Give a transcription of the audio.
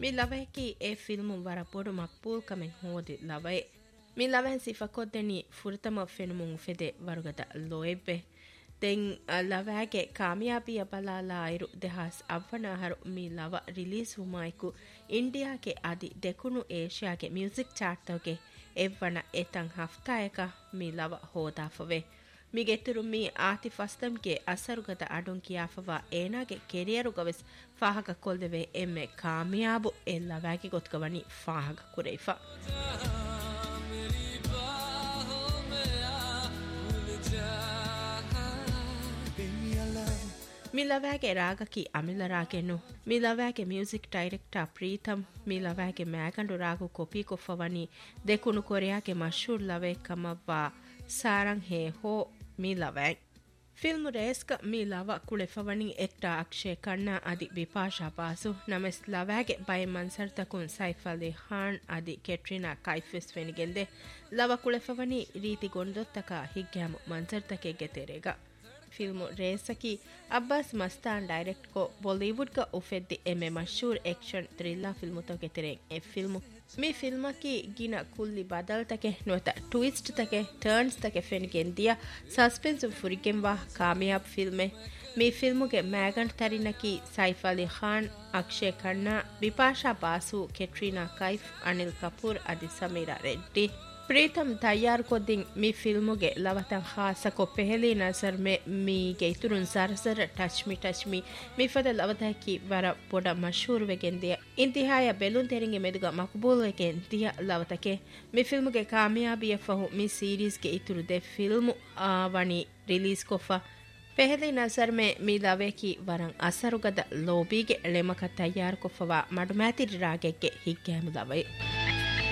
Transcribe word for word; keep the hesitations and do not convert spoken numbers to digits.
mi laveki e filmum wara podu makbul kamen hodi lavai mi laven sifakoddeni furtama fenumun fede warugata loebbe den lavage kamiyabiya balala iru dehas avana haru mi lava release humaiku india ke adi dekunu asia ke music chart toge evwana etan haftayaka mi lava hoda fave mi geturu mi aati fastam ke asarugata adon kiyafawa enage career ugaves fahaga koldeve emme kamiyabu e lavage gotkawani fahaga kureifa ಮಿಲವಾಗೆ ರಾಗಕಿ ಅಮಿಲರಾಗೆನು ಮಿಲವಾಗೆ music director Preetham ಮಿಲವಾಗೆ ಮ್ಯಾಗಂಡು Raghu copy ಕೊಫವನಿ ದೆಕುನು ಕೊರಿಯಾಗೆ ಮಶೂರ್ ಲವೆ ಕಮವ್ವಾ Sarang ಹೇ ಹೋ ಮಿಲವಾಗ್ film ರೇಸ್ಕ ಮಿಲವ ಕುಳೆಫವನಿ ಎಕ್ಟಾ Akshay ಕಣ್ಣಾ ಅದಿ Bipasha boss ನಮೆಸ್ ಲವಾಗೆ by ಮನ್ಸರ್ ತಕುನ್ Saif Ali Khan ಅದಿ ಕೆಟ್ರಿನಾ ಕೈಫಿಸ್ ವೆನಿಗೆಂದೆ ಲವ ಕುಳೆಫವನಿ ರೀತಿ ಗೊಂಡೊತ್ತಕ ಹಿಗ್ಗ್ಯಾಮು ಮನ್ಸರ್ ತಕೆಗೆ ತೆರೆಗ film ರೇಸಕಿ Abbas Mastan direct ಕೊ Bollywood ಗ ಉಫೆದ್ದಿ ಎಮೆ ಮಶೂರ್ action thriller film ತಕೆ ತೆರೆಂ A film ಮಿ ಫಿಲ್ಮಕಿ ಗಿನ ಕುಲ್ಲಿ ಬದಲ್ ತಕೆ ನೋತ twist ತಕೆ turns ತಕೆ ಫೆನ್ಗೆನ್ ದಿಯ suspense ಫುರಿಗೆಂ ವಾ ಕಾಮಯಾಬ್ ಫಿಲ್ಮೆ ಮಿ ಫಿಲ್ಮುಗೆ ಮ್ಯಾಗನ್ ತರಿನಕಿ Saif Ali Khan Akshay Khanna Bipasha boss ಕೆಟ್ರಿನಾ Kaif Anil Kapoor ಅದಿ ಸಮೀರಾ ರೆಡ್ಡಿ ಪ್ರೀತಮ್ ತಯಾರ್ ಕೊದ್ದಿಂ ಮಿ ಫಿಲ್ಮುಗೆ ಲವತಂ ಖಾಸಕೊ ಪೆಹಲಿ ನಜರ್ ಮೆ ಮೀಗೆ ಇತುರುನ್ ಸರ್ಸರ ಟಚ್ ಮಿ ಟಚ್ ಮಿ ಮಿಫದ ಲವತಕಿ ವರ ಪೊಡ ಮಶೂರ್ ವೆಗೆಂದಿಯ ಇಂತಿಹಾಯ ಬೆಲುನ್ ತೆರಿಂಗೆ ಮೆದುಗ ಮಕ್ಬೂಲ್ ವೆಗೆಂದಿಯ ಲವತಕೆ ಮಿ ಫಿಲ್ಮುಗೆ ಕಾಮಯಾಬಿಯ ಫಹು ಮಿ ಸೀರೀಸ್ ಗೆ ಇತುರು ದೆ ಫಿಲ್ಮು ಆವಣಿ ರಿಲೀಸ್ ಕೊಫಾ ಪೆಹಲಿ ನಜರ್ ಮೆ ಮಿ ಲವೆಕಿ ವರಂ ಅಸರುಗದ ಲೋಬಿಗೆ ಲೆಮಕ ತಯಾರ್ ಕೊಫವಾ ಮಡುಮ್ಯಾತಿರಿ ರಾಗೆಗೆ ಹಿಗ್ಗ್ಯಾಮು ಲವೈ